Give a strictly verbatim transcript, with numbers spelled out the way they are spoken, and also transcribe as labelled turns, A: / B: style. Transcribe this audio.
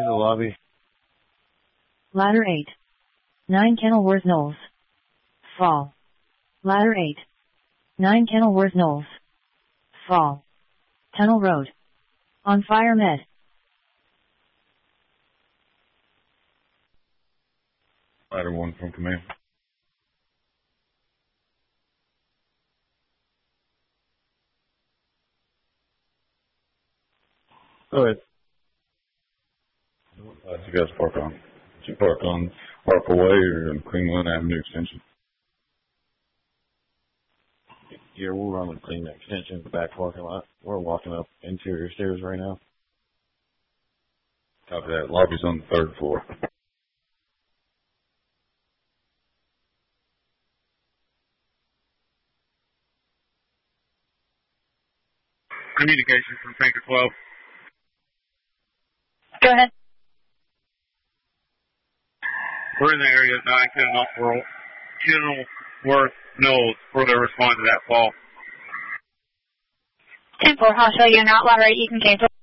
A: the lobby.
B: Ladder eight. nine Kenilworth Knolls. Fall. Ladder eight. nine Kenilworth Knolls. Fall. Tunnel Road. On fire med.
A: Ladder one from command. Go ahead. What side you guys park on? Did you park on Harper Way or on Cleveland Avenue Extension?
C: Yeah, we're running clean extension in the back parking lot. We're walking up interior stairs right now.
A: Copy that. Lobby's on the third floor.
D: Communication from Tanker twelve.
E: Go ahead.
D: We're in the area of nine Kenilworth Knolls. Further respond to that fall.
E: ten four, I'll show you an outlaw right you can cancel.